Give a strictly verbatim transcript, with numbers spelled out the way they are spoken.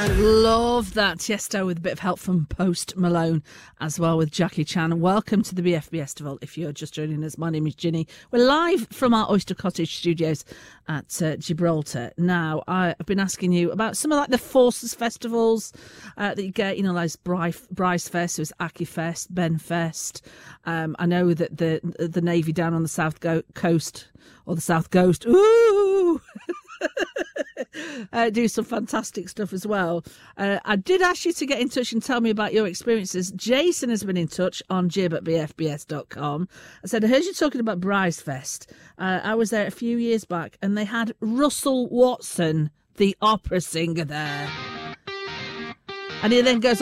Love that. Tiesto with a bit of help from Post Malone as well with Jackie Chan. Welcome to the B F B Festival. If you're just joining us, my name is Ginny. We're live from our Oyster Cottage studios at uh, Gibraltar. Now, I've been asking you about some of like the Forces festivals uh, that you get, you know, like Bryce, Bryce Fest, there's Aki Fest, Ben Fest. Um, I know that the the Navy down on the South Go- Coast, or the South Coast, ooh, Uh, do some fantastic stuff as well. Uh, I did ask you to get in touch and tell me about your experiences. Jason has been in touch on jib at b f b s dot com. I said, I heard you talking about Bryce Fest. Uh, I was there a few years back and they had Russell Watson, the opera singer, there. And he then goes